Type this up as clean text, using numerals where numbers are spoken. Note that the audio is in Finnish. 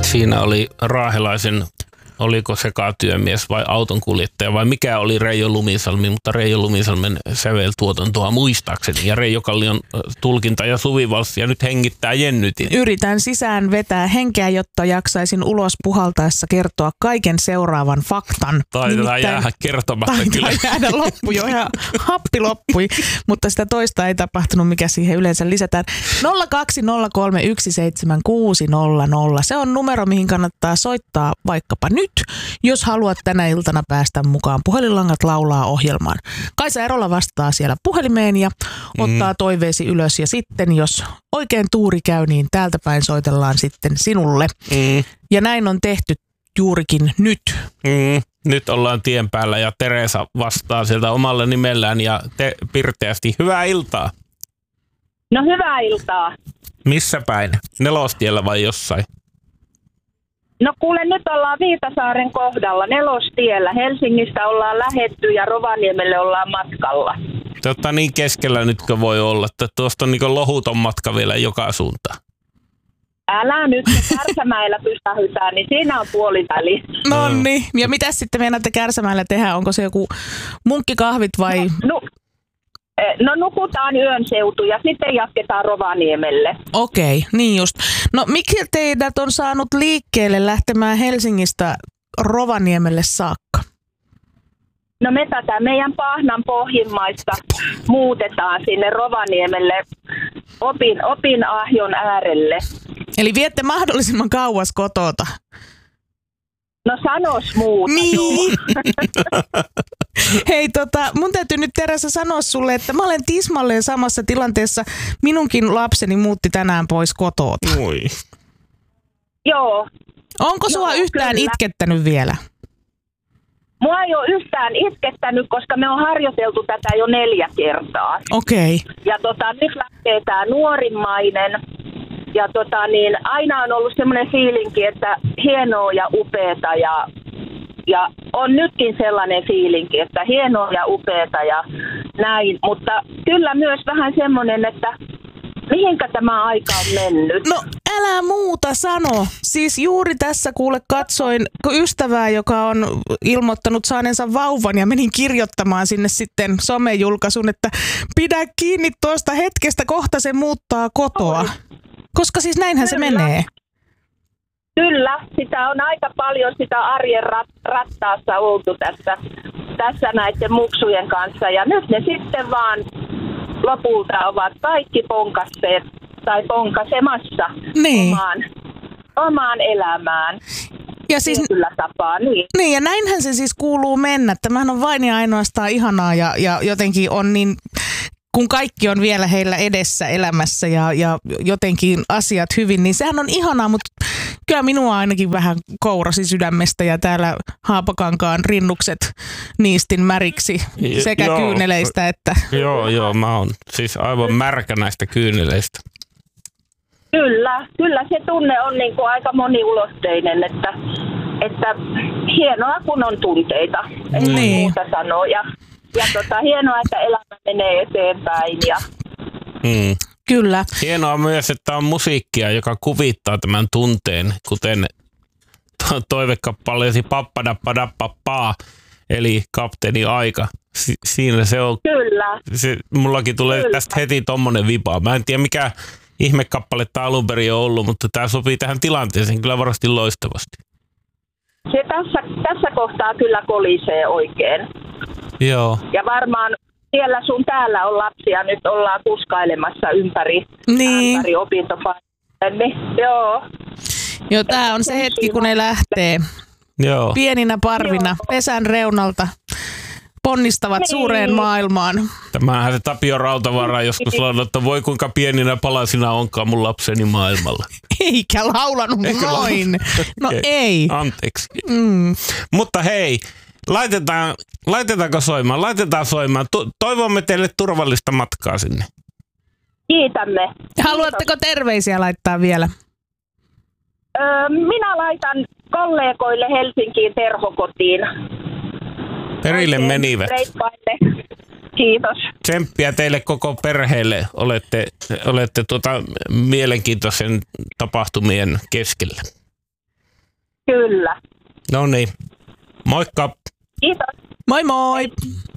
Siinä oli raahelaisen, oliko sekatyömies vai autonkuljettaja vai mikä oli Reijo Lumisalmi, mutta Reijo Lumisalmen säveltuotantoa muistaakseni. Ja Reijo Kallion tulkinta ja Suvivalssi ja nyt hengittää Jennytin. Yritän sisään vetää henkeä, jotta jaksaisin ulos puhaltaessa kertoa kaiken seuraavan faktan. Taitaa jäädä kertomatta kyllä. Taitaa jäädä loppu jo, ihan happi loppui, mutta sitä toista ei tapahtunut, mikä siihen yleensä lisätään. 020317600. Se on numero, mihin kannattaa soittaa vaikkapa nyt, jos haluat tänä iltana päästä mukaan. Puhelinlangat laulaa ohjelmaan. Kaisa Erola vastaa siellä puhelimeen ja ottaa toiveesi ylös. Ja sitten, jos oikein tuuri käy, niin täältä päin soitellaan sitten sinulle. Ja näin on tehty juurikin nyt. Nyt ollaan tien päällä ja Teresa vastaa sieltä omalla nimellään ja te pirteästi. Hyvää iltaa. No hyvää iltaa. Missä päin? Nelostiellä vai jossain? No kuule, nyt ollaan Viitasaaren kohdalla, Nelostiellä. Helsingistä ollaan lähetty ja Rovaniemelle ollaan matkalla. Niin keskellä nytkö voi olla, että tuosta on niin lohuton matka vielä joka suuntaan. Älä nyt, kun Kärsämäellä pysähytään, niin siinä on puoliväli. Nonni. Ja mitä sitten meinaatte Kärsämäellä tehdä? Onko se joku munkkikahvit vai? No nukutaan yön seutu ja sitten jatketaan Rovaniemelle. Okei, niin just. No miksi teidät on saanut liikkeelle lähtemään Helsingistä Rovaniemelle saakka? No me tätä meidän Pahnan pohjimmaista muutetaan sinne Rovaniemelle opinahjon äärelle. Eli viette mahdollisimman kauas kotota. No sanos muuta. Niin. Hei, mun täytyy nyt Teresa sanoa sulle, että mä olen tismalleen samassa tilanteessa. Minunkin lapseni muutti tänään pois kotoota. Oi. Joo. Onko sua yhtään kyllä itkettänyt vielä? Mua ei ole yhtään itkettänyt, koska me on harjoiteltu tätä jo 4 kertaa. Okei. Ja nyt lähtee tää nuorimmainen. Ja aina on ollut semmoinen fiilinki, että hienoa ja upeeta ja on nytkin sellainen fiilinki, että hienoa ja upeeta ja näin. Mutta kyllä myös vähän semmoinen, että mihinkä tämä aika on mennyt. No älä muuta sano. Siis juuri tässä kuule katsoin ystävää, joka on ilmoittanut saaneensa vauvan ja menin kirjoittamaan sinne sitten somejulkaisun, että pidä kiinni tuosta hetkestä, kohta se muuttaa kotoa. Koska siis näinhän kyllä se menee. Kyllä, sitä on aika paljon sitä arjen rattaassa oltu tässä näiden muksujen kanssa. Ja nyt ne sitten vaan lopulta ovat kaikki ponkasteet tai ponkasemassa niin omaan elämään. Ja siis, kyllä tapaa, niin, ja näinhän se siis kuuluu mennä. Tämähän on vain ja ainoastaan ihanaa ja jotenkin on niin, kun kaikki on vielä heillä edessä elämässä ja jotenkin asiat hyvin, niin sehän on ihanaa, mutta kyllä minua ainakin vähän kourasi sydämestä ja täällä Haapakankaan rinnukset niistin märiksi sekä kyyneleistä että... Joo, mä oon siis aivan märkä näistä kyyneleistä. Kyllä se tunne on niin kuin aika moniulotteinen, että hienoa kun on tunteita, ei muuta sanoa. Ja hienoa, että elämä menee eteenpäin. Kyllä. Hienoa myös, että on musiikkia, joka kuvittaa tämän tunteen, kuten toivekappaleesi Pappadappadappappaa, eli Kapteeni Aika. Siinä se on. Kyllä. Mullakin tulee tästä heti tommonen vipa. Mä en tiedä, mikä ihmekappale tämä alun perin on ollut, mutta tämä sopii tähän tilanteeseen kyllä varmasti loistavasti. Se tässä kohtaa kyllä kolisee oikein. Joo. Ja varmaan siellä sun täällä on lapsia, nyt ollaan kuskailemassa ympäri opintopaikkoja. Joo, tää on se hetki, kun ne lähtee. Joo. Pieninä parvina pesän reunalta ponnistavat suureen maailmaan. Tämähän se Tapio Rautavaara joskus laulaa, että voi kuinka pieninä palasina onkaan mun lapseni maailmalla. Eikä laulanut noin. No ei. Anteeksi. Mutta hei, laitetaanko soimaan? Laitetaan soimaan. Toivomme teille turvallista matkaa sinne. Kiitämme. Haluatteko terveisiä laittaa vielä? Minä laitan kollegoille Helsinkiin Terhokotiin. Perille menivät. Kiitos. Tsemppiä teille koko perheelle. Olette mielenkiintoisen tapahtumien keskellä. Kyllä. No niin, moikka. Kiitos. Moi moi!